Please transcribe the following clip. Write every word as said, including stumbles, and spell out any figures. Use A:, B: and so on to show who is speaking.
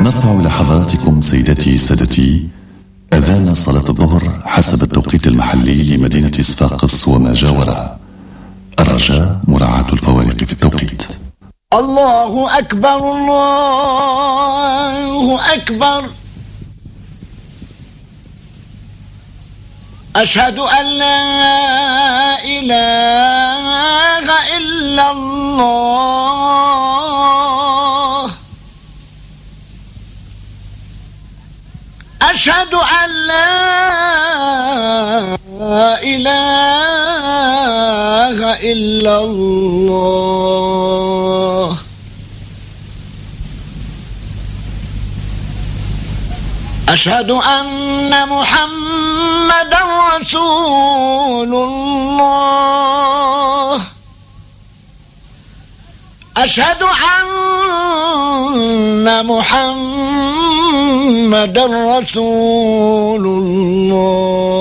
A: نرفع إلى حضراتكم سيداتي سادتي أذان صلاة الظهر حسب التوقيت المحلي لمدينة صفاقس وما جاورها. الرجاء مراعاة الفوارق في التوقيت.
B: الله أكبر الله أكبر. أشهد أن لا إله إلا الله. أشهد أن لا إله إلا الله. أشهد أن محمدا رسول الله. أشهد أن محمدا رسول الله.